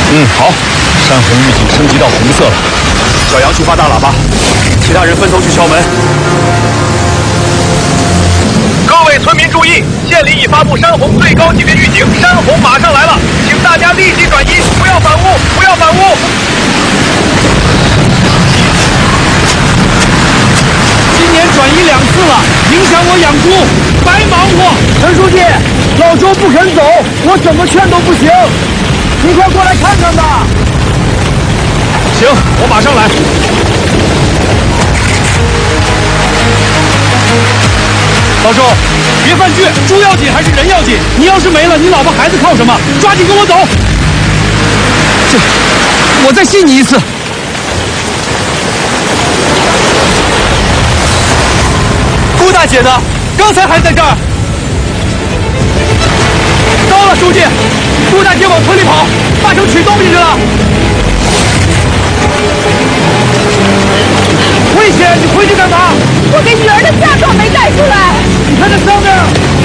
好，山洪预警升级到红色了。小杨去发大喇叭，其他人分头去敲门。 各位村民注意，县里已发布山洪最高级别预警，山洪马上来了，请大家立即转移，不要反屋，不要反屋。 今年转移2次了，影响我养猪，白忙活。 陈书记，老周不肯走，我怎么劝都不行。你快过来看看吧。 行，我马上来。 老周，别犯倔，猪要紧还是人要紧？你要是没了，你老婆孩子靠什么？抓紧跟我走。我再信你一次。顾大姐呢？刚才还在这儿。糟了，书记，顾大姐往村里跑，八成取东西去了。危险！你回去干嘛？ 我给女儿的嫁妆没带出来。 你看这上面。